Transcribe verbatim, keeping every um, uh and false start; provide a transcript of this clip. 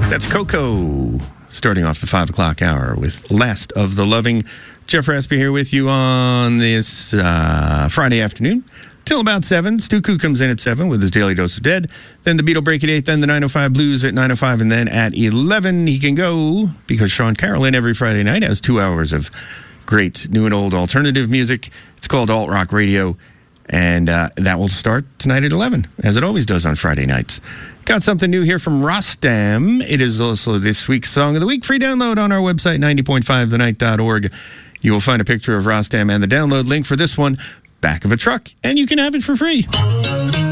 That's Coco, starting off the five o'clock hour with Last of the Loving. Jeff Raspy here with you on this uh, Friday afternoon till about seven. Stu Koo comes in at seven with his Daily Dose of Dead. Then the Beatle break at eight, then the nine oh five Blues at nine oh five, and then at eleven he can go because Sean Carolyn every Friday night has two hours of great new and old alternative music. It's called Alt Rock Radio, and uh, that will start tonight at eleven, as it always does on Friday nights. Got something new here from Rostam. It is also this week's Song of the Week. Free download on our website, ninety point five the night dot org. You will find a picture of Rostam and the download link for this one, back of a truck, and you can have it for free.